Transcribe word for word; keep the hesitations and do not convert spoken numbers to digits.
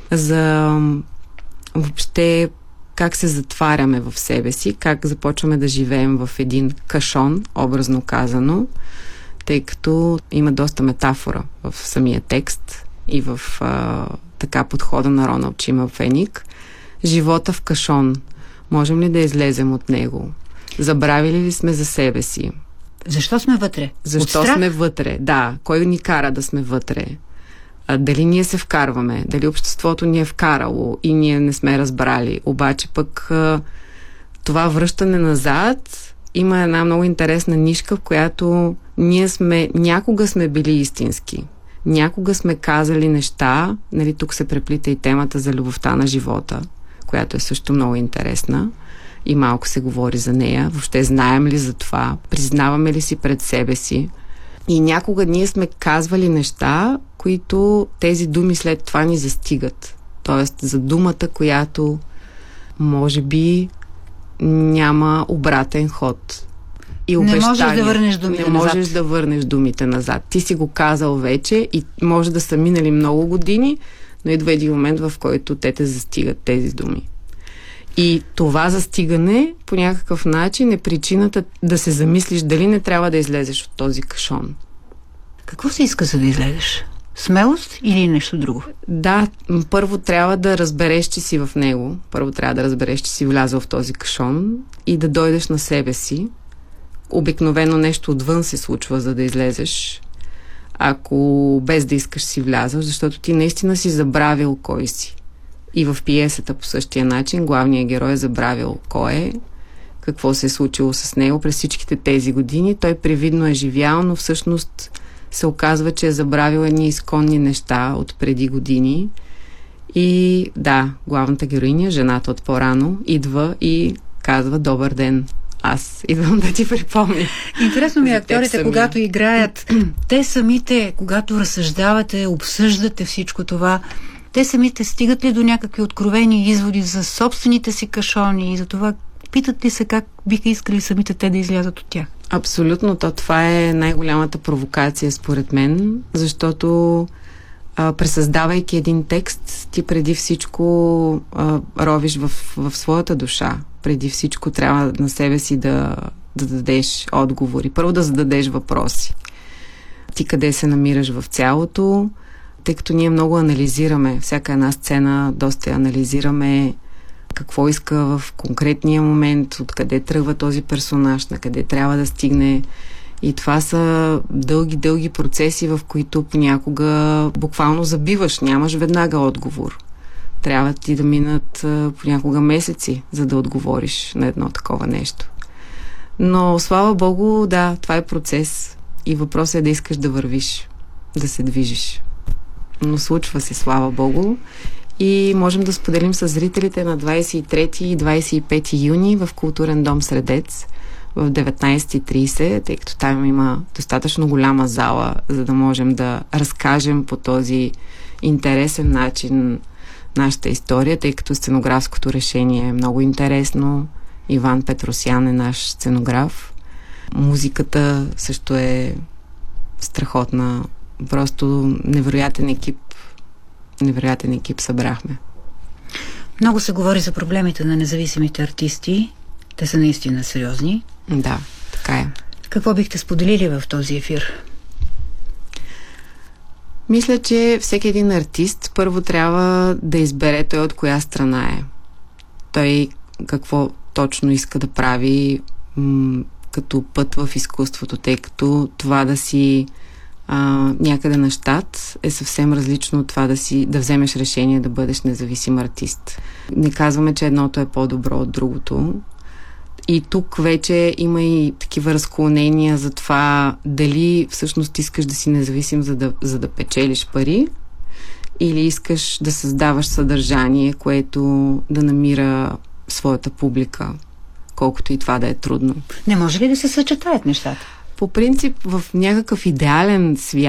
за въобще как се затваряме в себе си, как започваме да живеем в един кашон, образно казано, тъй като има доста метафора в самия текст и в а, така подхода на Роналд Чимъл Феник. Живота в кашон. Можем ли да излезем от него? Забравили ли сме за себе си? Защо сме вътре? Защо сме вътре? Да. Кой ни кара да сме вътре? А, дали ние се вкарваме? Дали обществото ни е вкарало и ние не сме разбрали? Обаче пък а, това връщане назад има една много интересна нишка, в която ние сме, някога сме били истински. Някога сме казали неща, нали, тук се преплита и темата за любовта на живота, която е също много интересна и малко се говори за нея. Въобще знаем ли за това? Признаваме ли си пред себе си? И някога ние сме казвали неща, които тези думи след това ни застигат. Тоест за думата, която може би няма обратен ход. И не можеш да върнеш думите назад. Не можеш да върнеш думите назад. Ти си го казал вече и може да са минали много години, но идва един момент, в който те те застигат тези думи. И това застигане по някакъв начин е причината да се замислиш дали не трябва да излезеш от този кашон. Какво се иска, за да излезеш? Смелост или нещо друго? Да, първо трябва да разбереш, че си в него. Първо трябва да разбереш, че си влязъл в този кашон и да дойдеш на себе си. Обикновено нещо отвън се случва, за да излезеш. Ако без да искаш си влязъл, защото ти наистина си забравил кой си. И в пиесата по същия начин главният герой е забравил кой е, какво се е случило с него през всичките тези години. Той привидно е живял, но всъщност се оказва, че е забравил едни изконни неща от преди години. И да, главната героиня, жената от по-рано, идва и казва: добър ден, аз идвам да ти припомня. Интересно ми е, акторите, когато играят, те самите, когато разсъждавате, обсъждате всичко това, те самите стигат ли до някакви откровени изводи за собствените си кашони и за това питат ли се как биха искали самите те да излязат от тях? Абсолютно, то това е най-голямата провокация според мен, защото а, пресъздавайки един текст, ти преди всичко а, ровиш в, в своята душа. Преди всичко трябва на себе си да, да дадеш отговори. Първо да зададеш въпроси. Ти къде се намираш в цялото, тъй като ние много анализираме всяка една сцена, доста анализираме какво иска в конкретния момент, откъде тръгва този персонаж, на къде трябва да стигне. И това са дълги-дълги процеси, в които понякога буквално забиваш, нямаш веднага отговор. Трябва ти да минат понякога месеци, за да отговориш на едно такова нещо. Но, слава Богу, да, това е процес. И въпросът е да искаш да вървиш, да се движиш. Но случва се, слава Богу. И можем да споделим с зрителите на двадесет и трети и двадесет и пети юни в Културен дом Средец в деветнадесет и тридесет, тъй като там има достатъчно голяма зала, за да можем да разкажем по този интересен начин нашата история, тъй като сценографското решение е много интересно. Иван Петросян е наш сценограф. Музиката също е страхотна. Просто невероятен екип. Невероятен екип събрахме. Много се говори за проблемите на независимите артисти. Те са наистина сериозни. Да, така е. Какво бихте споделили в този ефир? Мисля, че всеки един артист първо трябва да избере той от коя страна е. Той какво точно иска да прави м- като път в изкуството, тъй като това да си а, някъде на щат е съвсем различно от това да си да вземеш решение да бъдеш независим артист. Не казваме, че едното е по-добро от другото. И тук вече има и такива разклонения за това дали всъщност искаш да си независим, за да, за да печелиш пари, или искаш да създаваш съдържание, което да намира своята публика, колкото и това да е трудно. Не може ли да се съчетаят нещата? По принцип, в някакъв идеален свят